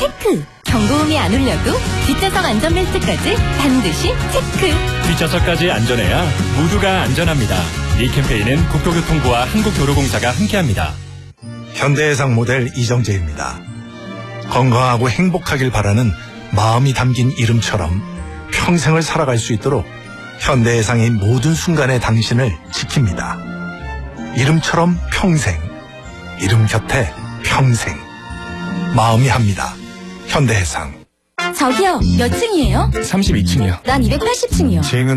체크. 경고음이 안 울려도 뒷좌석 안전벨트까지 반드시 체크. 뒷좌석까지 안전해야 모두가 안전합니다. 이 캠페인은 국토교통부와 한국도로공사가 함께합니다. 현대해상 모델 이정재입니다. 건강하고 행복하길 바라는 마음이 담긴 이름처럼 평생을 살아갈 수 있도록 현대해상이 모든 순간의 당신을 지킵니다. 이름처럼 평생, 이름 곁에 평생. 마음이 합니다. 현대해상. 저기요, 몇 층이에요? 32층이요. 난 280층이요.